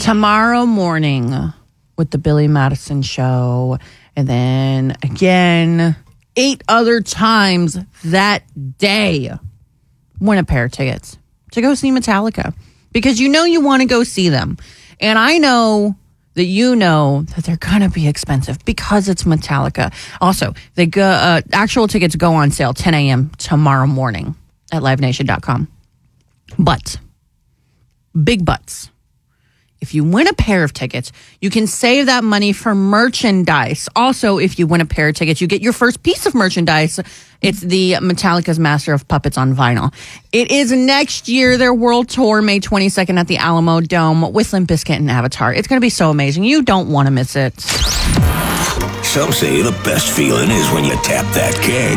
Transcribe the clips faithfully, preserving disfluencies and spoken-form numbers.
tomorrow morning with the Billy Madison Show. And then again, eight other times that day, win a pair of tickets to go see Metallica. Because you know you want to go see them. And I know that you know that they're going to be expensive because it's Metallica. Also, the go, uh, actual tickets go on sale ten a.m. tomorrow morning at live nation dot com. But, big buts. If you win a pair of tickets, you can save that money for merchandise. Also, if you win a pair of tickets, you get your first piece of merchandise. It's the Metallica's Master of Puppets on vinyl. It is next year, their world tour, May twenty-second at the Alamo Dome with Limp Bizkit and Avatar. It's going to be so amazing. You don't want to miss it. Some say the best feeling is when you tap that keg.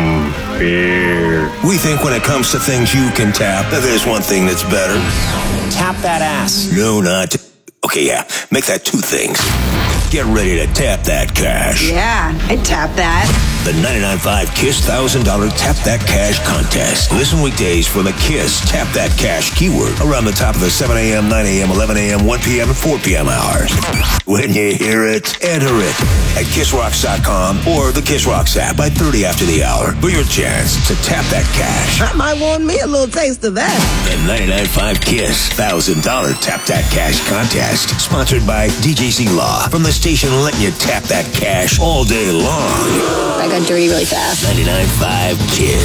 Mm, beer. We think when it comes to things you can tap, that there's one thing that's better. Tap that ass. No, not. Okay, yeah. Make that two things. Get ready to tap that cash. Yeah, I'd tap that. The ninety-nine point five KISS one thousand dollars Tap That Cash contest. Listen weekdays for the KISS Tap That Cash keyword around the top of the seven a.m., nine a.m., eleven a.m., one p.m., and four p.m. hours. When you hear it, enter it at kiss rocks dot com or the Kiss Rocks app by thirty after the hour for your chance to tap that cash. I might want me a little taste of that. The ninety-nine point five KISS one thousand dollars Tap That Cash contest, sponsored by D J Z Law, from the station letting you tap that cash all day long. I got dirty really fast. ninety-nine point five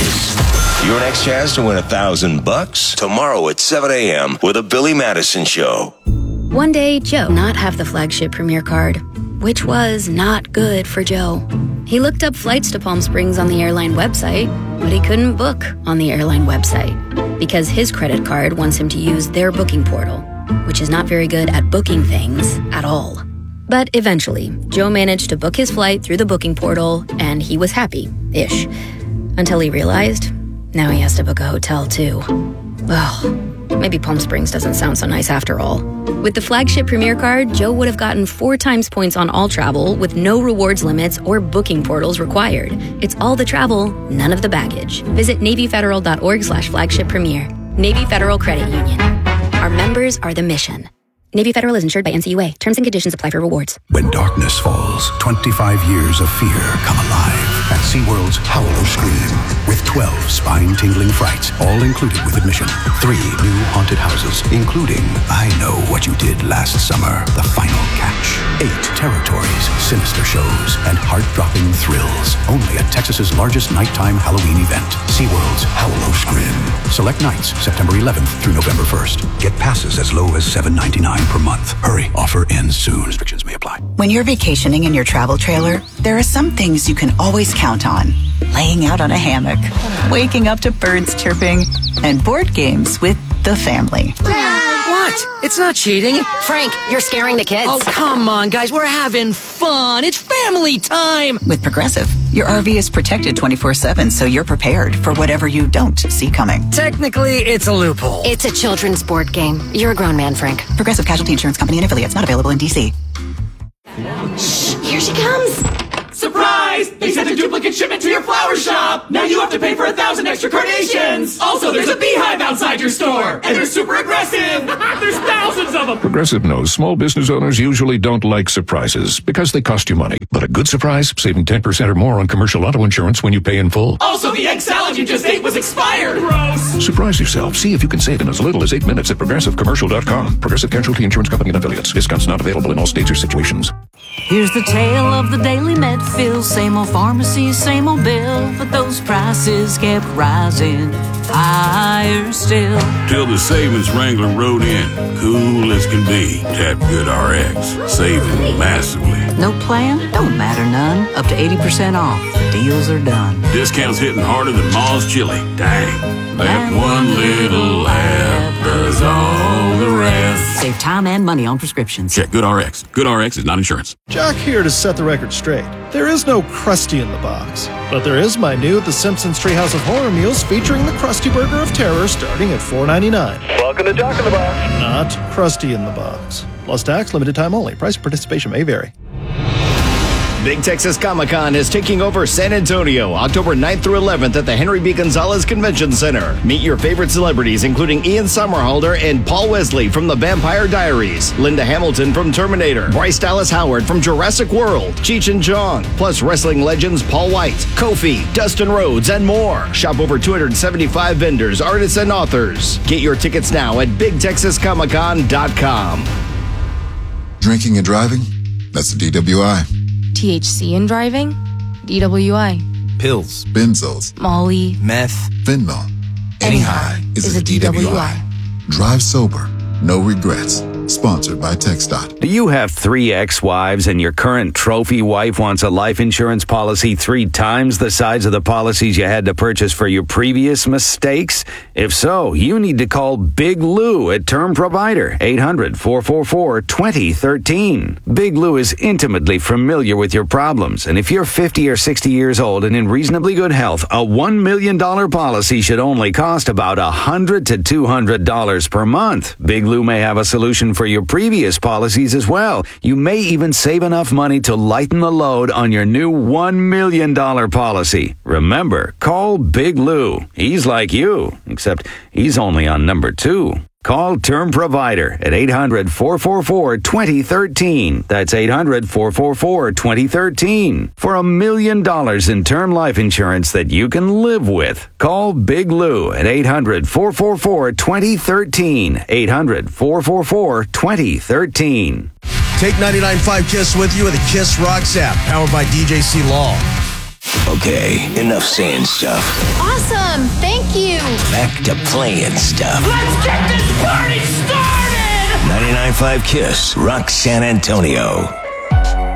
KISS. Your next chance to win a thousand bucks tomorrow at seven a.m. with the Billy Madison Show. One day, Joe did not have the flagship Premier card, which was not good for Joe. He looked up flights to Palm Springs on the airline website, but he couldn't book on the airline website because his credit card wants him to use their booking portal, which is not very good at booking things at all. But eventually, Joe managed to book his flight through the booking portal, and he was happy-ish. Until he realized, now he has to book a hotel too. Well, maybe Palm Springs doesn't sound so nice after all. With the flagship Premier card, Joe would have gotten four times points on all travel with no rewards limits or booking portals required. It's all the travel, none of the baggage. Visit NavyFederal.org slash flagship Premier. Navy Federal Credit Union. Our members are the mission. Navy Federal is insured by N C U A. Terms and conditions apply for rewards. When darkness falls, twenty-five years of fear come alive at SeaWorld's Howl-O-Scream. With twelve spine-tingling frights, all included with admission. Three new haunted houses, including I Know What You Did Last Summer, The Final Catch. Eight territories, sinister shows, and heart-dropping thrills. Only at Texas's largest nighttime Halloween event, SeaWorld's Howl-O-Scream. Select nights, September eleventh through November first. Get passes as low as seven ninety-nine per month. Hurry, offer ends soon. Restrictions may apply. When you're vacationing in your travel trailer, there are some things you can always count on. Laying out on a hammock, waking up to birds chirping, and board games with the family. What? It's not cheating. Frank, you're scaring the kids. Oh, come on, guys. We're having fun. It's family time. With Progressive, your R V is protected twenty-four seven, so you're prepared for whatever you don't see coming. Technically, it's a loophole. It's a children's board game. You're a grown man, Frank. Progressive Casualty Insurance Company and affiliates, not available in D C. Shh, here she comes. Surprise! They sent a duplicate shipment to your flower shop! Now you have to pay for a thousand extra carnations! Also, there's a beehive outside your store! And they're super aggressive! There's thousands of them! Progressive knows small business owners usually don't like surprises because they cost you money. But a good surprise, saving ten percent or more on commercial auto insurance when you pay in full. Also, the egg salad you just ate was expired! Gross! Surprise yourself. See if you can save in as little as eight minutes at progressive commercial dot com. Progressive Casualty Insurance Company and affiliates. Discounts not available in all states or situations. Here's the tale of the Daily Medfill. Same old pharmacy, same old bill, but those prices kept rising higher still. Till the savings wrangler rode in, cool as can be. Tap Good R X, saving massively. No plan? Don't matter none. Up to eighty percent off. Deals are done. Discounts hitting harder than Ma's chili. Dang, that one little app does all the rest. Save time and money on prescriptions. Check Good R X. Good R X is not insurance. Jock here to set the record straight. There is no Krusty in the box, but there is my new The Simpsons Treehouse of Horror meals featuring the Krusty Burger of Terror starting at four ninety-nine. Welcome to Jock in the Box. Not Krusty in the box. Plus tax, limited time only. Price of participation may vary. Big Texas Comic-Con is taking over San Antonio October ninth through eleventh at the Henry B. Gonzalez Convention Center. Meet your favorite celebrities, including Ian Somerhalder and Paul Wesley from The Vampire Diaries, Linda Hamilton from Terminator, Bryce Dallas Howard from Jurassic World, Cheech and Chong, plus wrestling legends Paul White, Kofi, Dustin Rhodes, and more. Shop over two hundred seventy-five vendors, artists, and authors. Get your tickets now at big texas comic con dot com. Drinking and driving? That's a D W I. T H C in driving? D W I. Pills, benzos, Molly, meth, fentanyl. Any high is, is a, a D W I. D W I. Drive sober, no regrets. Sponsored by TxDOT. Do you have three ex-wives and your current trophy wife wants a life insurance policy three times the size of the policies you had to purchase for your previous mistakes? If so, you need to call Big Lou at Term Provider, eight hundred, four four four, two zero one three. Big Lou is intimately familiar with your problems, and if you're fifty or sixty years old and in reasonably good health, a one million dollars policy should only cost about one hundred to two hundred dollars per month. Big Lou may have a solution for your previous policies as well. You may even save enough money to lighten the load on your new one million dollars policy. Remember, call Big Lou. He's like you, except he's only on number two. Call Term Provider at eight hundred, four four four, two zero one three. That's eight hundred, four four four, two zero one three. For a million dollars in term life insurance that you can live with. Call Big Lou at eight hundred, four four four, two zero one three. eight hundred, four four four, two zero one three. Take ninety-nine point five KISS with you with the KISS Rocks app, powered by D J C Law. Okay, enough saying stuff. Awesome, thank you. Back to playing stuff. Let's get this party started! ninety-nine point five KISS, Rock San Antonio.